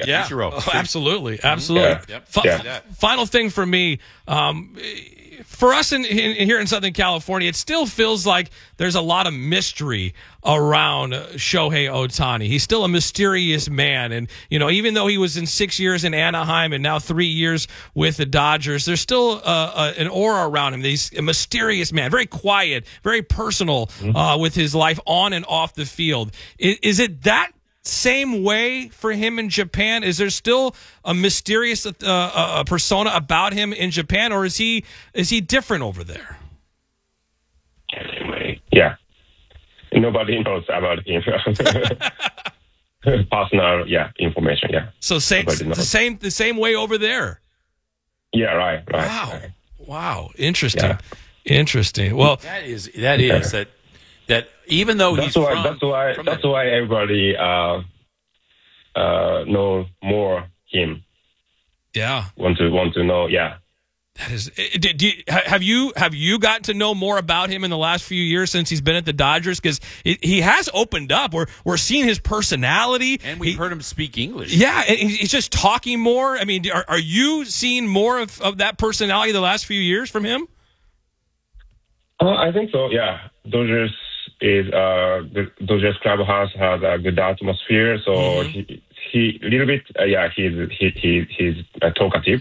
Yeah. Ichiro. Oh, absolutely. Absolutely. Yep. Final thing for me, for us here in Southern California, it still feels like there's a lot of mystery around Shohei Ohtani. He's still a mysterious man. And, even though he was in 6 years in Anaheim and now 3 years with the Dodgers, there's still an aura around him. He's a mysterious man, very quiet, very personal with his life on and off the field. Is it that same way for him in Japan? Is there still a mysterious persona about him in Japan, or is he different over there? Anyway, yeah, nobody knows about him. Personal, information, So the same way over there. Yeah, right. Wow, interesting, interesting. Well, that is that even though that's why everybody know more him. Yeah, want to know. Yeah, that is. Have you gotten to know more about him in the last few years since he's been at the Dodgers? Because he has opened up. We're seeing his personality, and we've heard him speak English. Yeah, and he's just talking more. I mean, are you seeing more of that personality the last few years from him? I think so. Yeah, Dodgers clubhouse has a good atmosphere, so he a little bit he's talkative.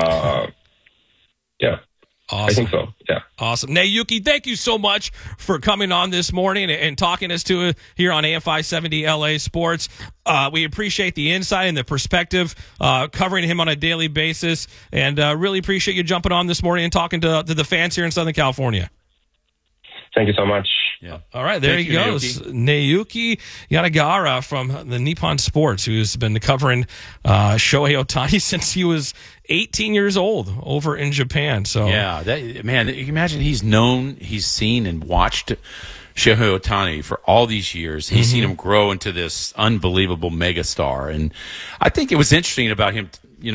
Yeah. Awesome. I think so. Yeah. Awesome. Naoki, thank you so much for coming on this morning and talking us to it here on AM 570 LA Sports. We appreciate the insight and the perspective, covering him on a daily basis, and really appreciate you jumping on this morning and talking to the fans here in Southern California. Thank you so much. Yeah. All right, there he goes. Naoki Yanagihara from the Nippon Sports, who's been covering Shohei Ohtani since he was 18 years old over in Japan. So yeah, imagine he's seen and watched Shohei Ohtani for all these years. He's seen him grow into this unbelievable megastar, and I think it was interesting about him,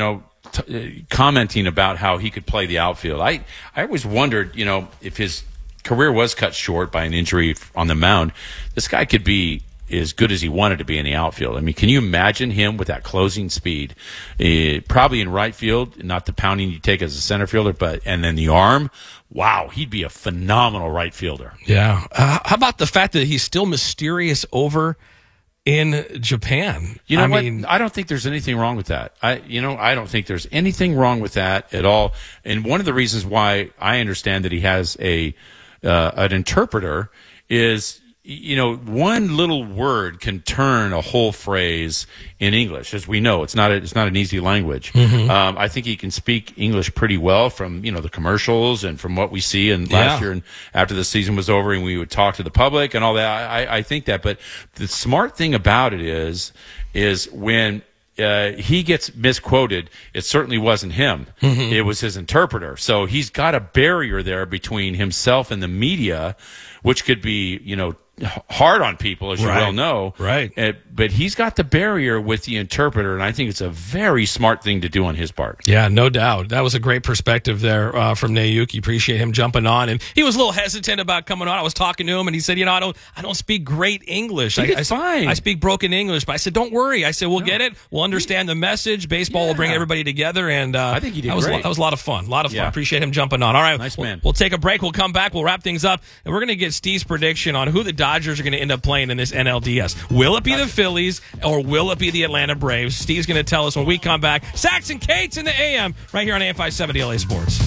commenting about how he could play the outfield. I always wondered, if his career was cut short by an injury on the mound, this guy could be as good as he wanted to be in the outfield. I mean, can you imagine him with that closing speed? Probably in right field, not the pounding you take as a center fielder, and then the arm. Wow, he'd be a phenomenal right fielder. Yeah. How about the fact that he's still mysterious over in Japan? I don't think there's anything wrong with that. I don't think there's anything wrong with that at all. And one of the reasons why I understand that he has an interpreter is, one little word can turn a whole phrase in English. As we know, it's not an easy language. I think he can speak English pretty well from, the commercials and from what we see last year and after the season was over and we would talk to the public and all that. I think that, but the smart thing about it is when he gets misquoted, it certainly wasn't him. It was his interpreter. So he's got a barrier there between himself and the media, which could be, hard on people, as you well know. Right. But he's got the barrier with the interpreter, and I think it's a very smart thing to do on his part. Yeah, no doubt. That was a great perspective there from Naoki. Appreciate him jumping on. And he was a little hesitant about coming on. I was talking to him, and he said, I don't speak great English. Fine. I speak broken English. But I said, don't worry. I said, we'll get it. We'll understand the message. Baseball will bring everybody together. And I think he did great. That was a lot of fun. Appreciate him jumping on. All right. Nice man. We'll take a break. We'll come back. We'll wrap things up. And we're going to get Steve's prediction on who the Dodgers are going to end up playing in this NLDS. Will it be the Phillies or will it be the Atlanta Braves? Steve's going to tell us when we come back. Sax and Cates in the AM right here on AM 570 LA Sports.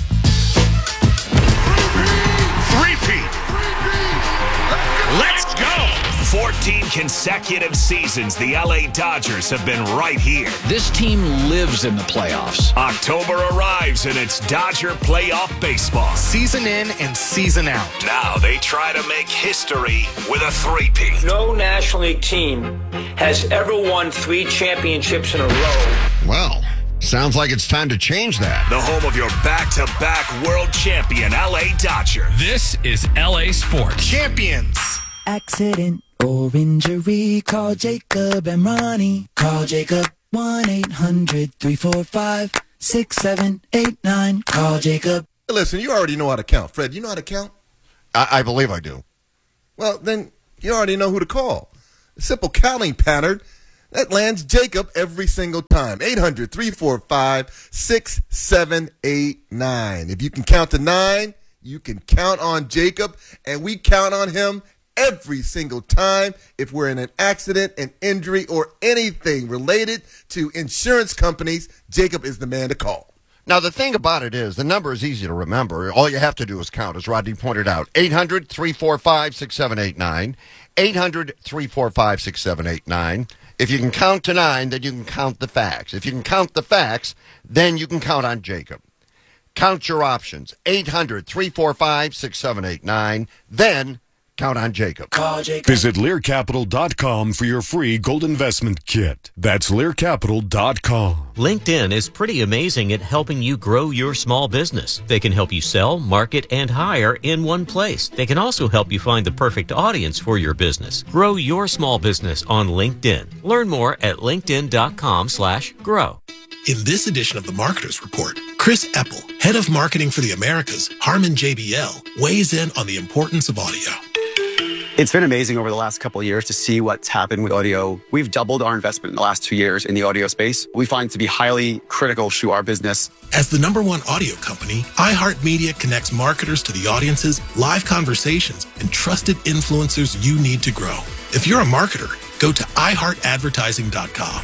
Three-peat. Let's go. 14 consecutive seasons, the LA Dodgers have been right here. This team lives in the playoffs. October arrives and it's Dodger playoff baseball. Season in and season out. Now they try to make history with a three-peat. No National League team has ever won 3 championships in a row. Well, sounds like it's time to change that. The home of your back-to-back world champion, LA Dodger. This is LA Sports. Champions. Accident or injury, call Jacob and Ronnie. Call Jacob 1-800-345-6789. Call Jacob. Listen, you already know how to count. Fred, you know how to count? I believe I do. Well, then you already know who to call. A simple counting pattern That lands Jacob every single time. 800-345-6789. If you can count to 9, you can count on Jacob, and we count on him every single time. If we're in an accident, an injury, or anything related to insurance companies, Jacob is the man to call. Now, the thing about it is, the number is easy to remember. All you have to do is count, as Rodney pointed out. 800-345-6789. 800-345-6789. If you can count to 9, then you can count the facts. If you can count the facts, then you can count on Jacob. Count your options. 800-345-6789. Then count on Jacob. Call Jacob. Visit LearCapital.com for your free gold investment kit. That's LearCapital.com. LinkedIn is pretty amazing at helping you grow your small business. They can help you sell, market, and hire in one place. They can also help you find the perfect audience for your business. Grow your small business on LinkedIn. Learn more at linkedin.com/grow. In this edition of the Marketers Report, Chris Eppel, head of marketing for the Americas, Harman JBL, weighs in on the importance of audio. It's been amazing over the last couple of years to see what's happened with audio. We've doubled our investment in the last 2 years in the audio space. We find it to be highly critical to our business. As the #1 audio company, iHeartMedia connects marketers to the audiences, live conversations, and trusted influencers you need to grow. If you're a marketer, go to iHeartAdvertising.com.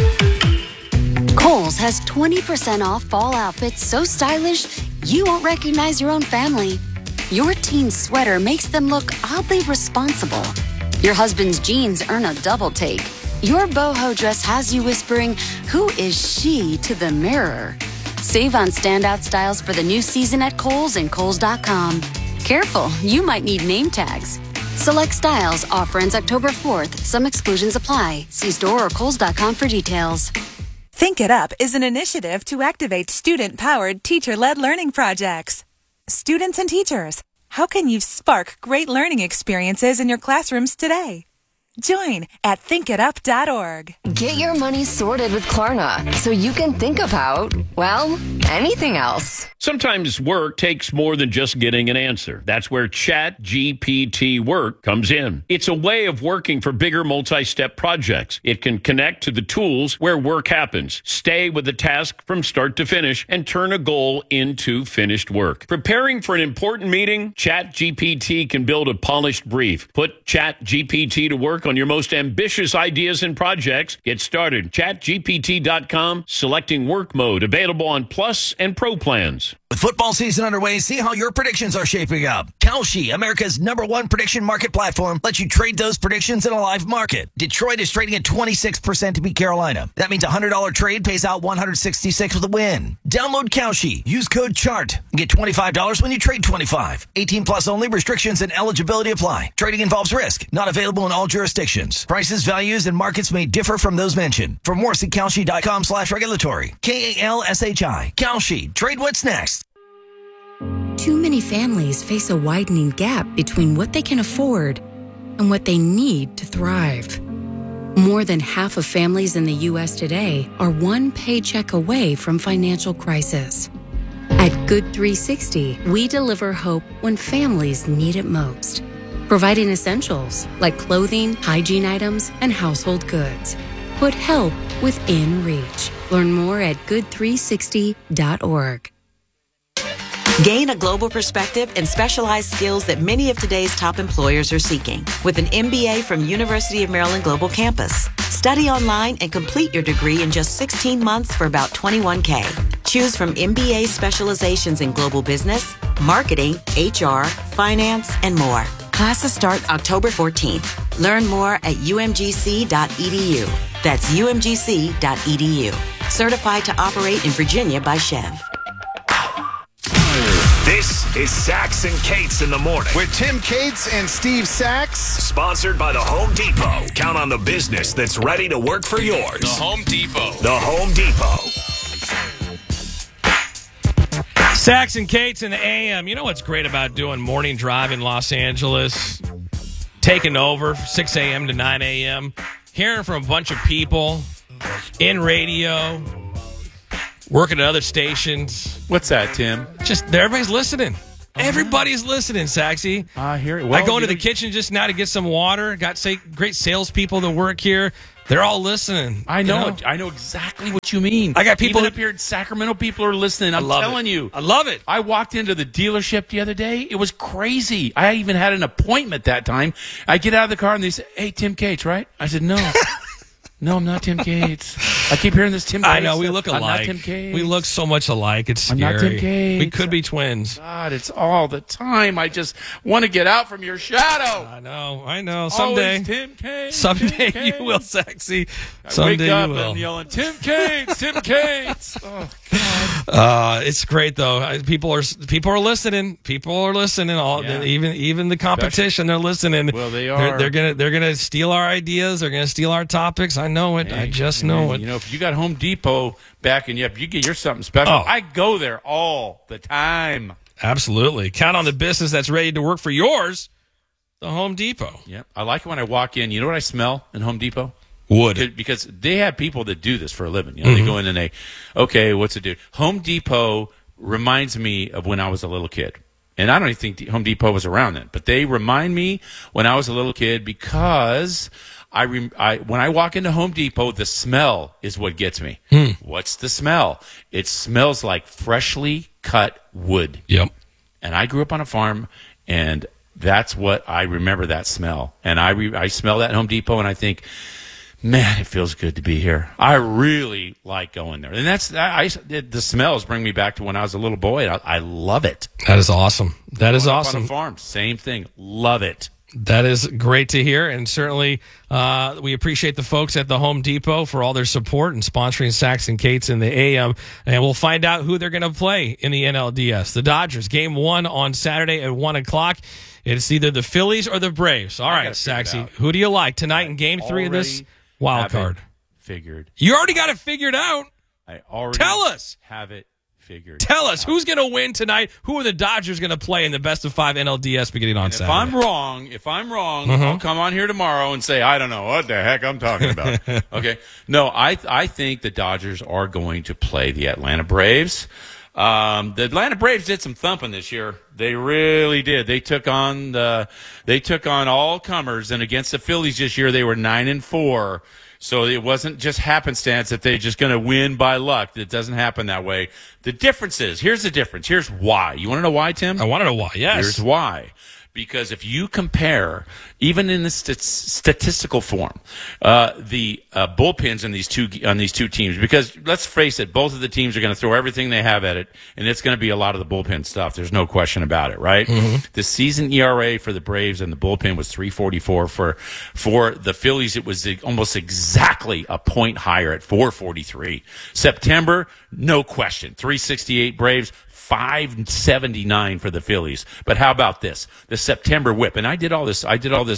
Kohl's has 20% off fall outfits so stylish you won't recognize your own family. Your teen's sweater makes them look oddly responsible. Your husband's jeans earn a double take. Your boho dress has you whispering, "Who is she?" to the mirror. Save on standout styles for the new season at Kohl's and Kohl's.com. Careful, you might need name tags. Select styles. Offer ends October 4th. Some exclusions apply. See store or Kohl's.com for details. Think It Up is an initiative to activate student-powered, teacher-led learning projects. Students and teachers, how can you spark great learning experiences in your classrooms today? Join at thinkitup.org. Get your money sorted with Klarna so you can think about, well, anything else. Sometimes work takes more than just getting an answer. That's where ChatGPT Work comes in. It's a way of working for bigger multi-step projects. It can connect to the tools where work happens, stay with the task from start to finish, and turn a goal into finished work. Preparing for an important meeting? ChatGPT can build a polished brief. Put ChatGPT to work on your most ambitious ideas and projects. Get started. ChatGPT.com, selecting work mode, available on Plus and Pro plans. With football season underway, see how your predictions are shaping up. Kalshi, America's #1 prediction market platform, lets you trade those predictions in a live market. Detroit is trading at 26% to beat Carolina. That means a $100 trade pays out $166 with a win. Download Kalshi. Use code CHART. Get $25 when you trade 25. 18 plus only. Restrictions and eligibility apply. Trading involves risk. Not available in all jurisdictions. Prices, values, and markets may differ from those mentioned. For more, see Kalshi.com/regulatory. KALSHI. Kalshi. Trade what's next. Too many families face a widening gap between what they can afford and what they need to thrive. More than half of families in the U.S. today are one paycheck away from financial crisis. At Good 360, we deliver hope when families need it most, providing essentials like clothing, hygiene items, and household goods. Put help within reach. Learn more at good360.org. Gain a global perspective and specialized skills that many of today's top employers are seeking with an MBA from University of Maryland Global Campus. Study online and complete your degree in just 16 months for about $21K. Choose from MBA specializations in global business, marketing, HR, finance, and more. Classes start October 14th. Learn more at umgc.edu. That's umgc.edu. Certified to operate in Virginia by Chev. This is Sachs and Cates in the morning. With Tim Cates and Steve Sachs. Sponsored by the Home Depot. Count on the business that's ready to work for yours. The Home Depot. The Home Depot. Sachs and Cates in the AM. You know what's great about doing morning drive in Los Angeles? Taking over 6 a.m. to 9 a.m. Hearing from a bunch of people in radio, working at other stations. What's that, Tim? Just everybody's listening. Everybody's listening, Saxy. I hear it. I go into the kitchen just now to get some water. Got great salespeople that work here. They're all listening. I know. I know exactly what you mean. I got people Even up here in Sacramento. People are listening. I'm telling you. I love it. I walked into the dealership the other day. It was crazy. I even had an appointment that time. I get out of the car and they say, "Hey, Tim Cates, right?" I said, "No." No, I'm not Tim Cates. I keep hearing this Tim Cates. I know, we look alike. I'm not Tim Cates. We look so much alike. It's scary. I'm not Tim Cates. We could be twins. God, it's all the time. I just want to get out from your shadow. I know. Someday. Always Tim Cates. Someday Tim you Cates. will, Sexy. I Someday wake up you will. and yelling, Tim Cates, Tim Cates. Oh, God. It's great though. People are listening. People are listening. Even the competition, they're listening. Well, they are. They're gonna steal our ideas. They're gonna steal our topics. I know it. I just know it. You know, if you got Home Depot backing you up, you get your something special. Oh. I go there all the time. Absolutely. Count on the business that's ready to work for yours. The Home Depot. Yeah, I like it when I walk in. You know what I smell in Home Depot? Wood. Because they have people that do this for a living. You know, they go in and okay, what's it do? Home Depot reminds me of when I was a little kid. And I don't even think Home Depot was around then, but they remind me when I was a little kid because when I walk into Home Depot, the smell is what gets me. What's the smell? It smells like freshly cut wood. Yep. And I grew up on a farm, and that's what I remember, that smell. And I smell that at Home Depot, and I think, man, it feels good to be here. I really like going there. And the smells bring me back to when I was a little boy. I love it. That is awesome. That is Growing up awesome. on a farm, same thing. Love it. That is great to hear, and certainly we appreciate the folks at the Home Depot for all their support and sponsoring Sax and Cates in the AM. And we'll find out who they're going to play in the NLDS. The Dodgers, Game 1 on Saturday at 1 o'clock. It's either the Phillies or the Braves. All right, Saxy, who do you like tonight in Game 3 of this wild card? Figured. You already got it figured out. I already Tell us. Have it figured. Tell us who's going to win tonight. Who are the Dodgers going to play in the best of 5 NLDS beginning on Saturday? If I'm wrong, I'll come on here tomorrow and say I don't know what the heck I'm talking about. Okay. No, I think the Dodgers are going to play the Atlanta Braves. The Atlanta Braves did some thumping this year. They really did. They took on all comers, and against the Phillies this year they were 9-4. So it wasn't just happenstance that they're just going to win by luck. It doesn't happen that way. The difference is, here's the difference. Here's why. You want to know why, Tim? I want to know why, yes. Here's why. Because if you compare, even in the statistical form, the bullpens on these two teams, because let's face it, both of the teams are going to throw everything they have at it, and it's going to be a lot of the bullpen stuff. There's no question about it, right? The season ERA for the Braves and the bullpen was 3.44. For the Phillies, it was almost exactly a point higher at 4.43. September, no question, 3.68 Braves. 5.79 for the Phillies. But how about this? The September whip. And I did all this,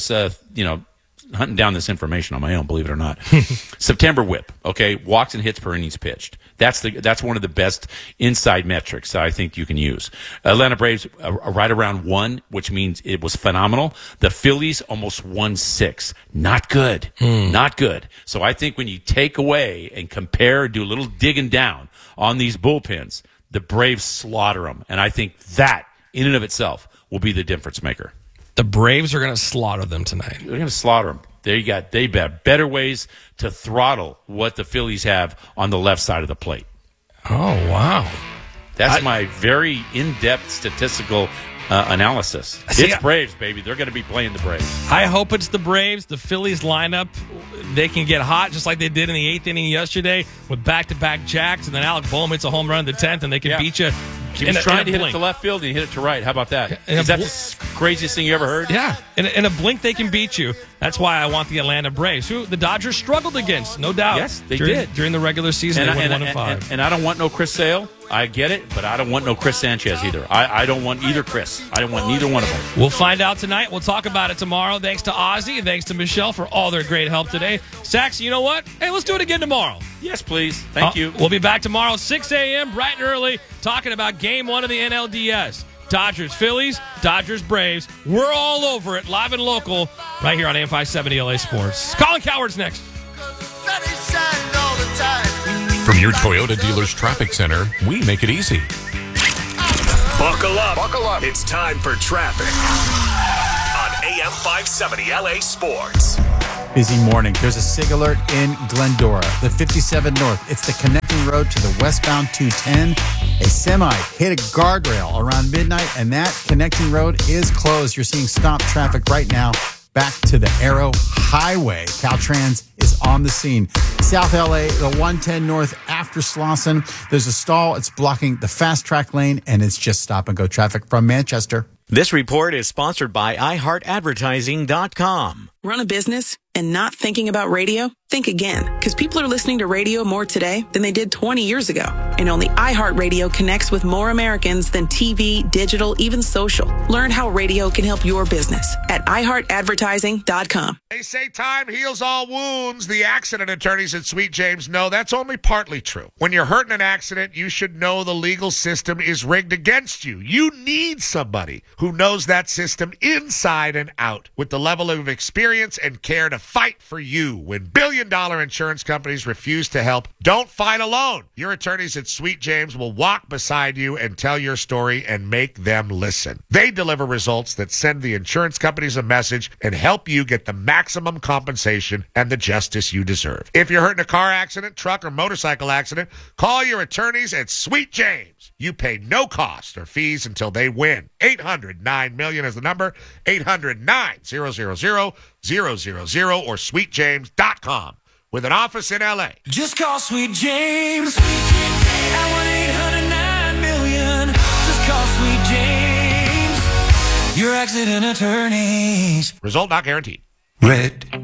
hunting down this information on my own, believe it or not. September whip, okay? Walks and hits per innings pitched. That's one of the best inside metrics that I think you can use. Atlanta Braves right around 1, which means it was phenomenal. The Phillies almost 1.6. Not good. Not good. So I think when you take away and compare, do a little digging down on these bullpens, the Braves slaughter them. And I think that, in and of itself, will be the difference maker. The Braves are going to slaughter them tonight. They're going to slaughter them. They have better ways to throttle what the Phillies have on the left side of the plate. Oh, wow. That's my very in-depth statistical analysis. It's Braves, baby. They're going to be playing the Braves. I hope it's the Braves. The Phillies lineup, they can get hot just like they did in the 8th inning yesterday with back-to-back jacks, and then Alec Boehm hits a home run in the 10th, and they can beat you. He was trying to hit it to left field, and he hit it to right. How about that? Is that the craziest thing you ever heard? Yeah. In a blink, they can beat you. That's why I want the Atlanta Braves, who the Dodgers struggled against, no doubt. Yes, they did. During the regular season, they went 1-5. And I don't want no Chris Sale. I get it, but I don't want no Chris Sanchez either. I don't want either Chris. I don't want neither one of them. We'll find out tonight. We'll talk about it tomorrow. Thanks to Ozzy and thanks to Michelle for all their great help today. Sax, you know what? Hey, let's do it again tomorrow. Yes, please. Thank you. We'll be back tomorrow, 6 a.m., bright and early, talking about Game 1 of the NLDS. Dodgers, Phillies, Dodgers, Braves. We're all over it, live and local, right here on AM 570 LA Sports. Colin Cowherd's next. From your Toyota dealer's traffic center, we make it easy. Buckle up. Buckle up. It's time for traffic on AM 570 LA Sports. Busy morning. There's a SIG alert in Glendora, the 57 North. It's the connecting road to the westbound 210. A semi hit a guardrail around midnight, and that connecting road is closed. You're seeing stopped traffic right now back to the Arrow Highway. Caltrans is on the scene. South LA, the 110 North after Slauson. There's a stall. It's blocking the fast track lane, and it's just stop and go traffic from Manchester. This report is sponsored by iHeartAdvertising.com. Run a business and not thinking about radio? Think again, because people are listening to radio more today than they did 20 years ago. And only iHeartRadio connects with more Americans than TV, digital, even social. Learn how radio can help your business at iHeartAdvertising.com. They say time heals all wounds. The accident attorneys at Sweet James know that's only partly true. When you're hurt in an accident, you should know the legal system is rigged against you. You need somebody who knows that system inside and out with the level of experience and care to fight for you. When billion-dollar insurance companies refuse to help, don't fight alone. Your attorneys at Sweet James will walk beside you and tell your story and make them listen. They deliver results that send the insurance companies a message and help you get the maximum compensation and the justice you deserve. If you're hurt in a car accident, truck, or motorcycle accident, call your attorneys at Sweet James. You pay no cost or fees until they win. 800-9-MILLION is the number. 800-9-000-000 or sweetjames.com with an office in LA. Just call Sweet James at 1-800-9-MILLION. Just call Sweet James, your accident attorneys. Result not guaranteed. Red.